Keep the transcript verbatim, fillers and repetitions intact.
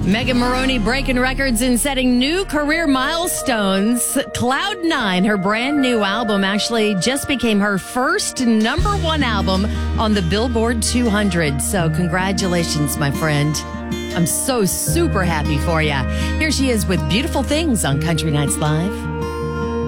Megan Moroney breaking records and setting new career milestones. Cloud Nine, her brand new album, actually just became her first number one album on the Billboard two hundred. So congratulations, my friend. I'm so super happy for you. Here she is with Beautiful Things on Country Nights Live.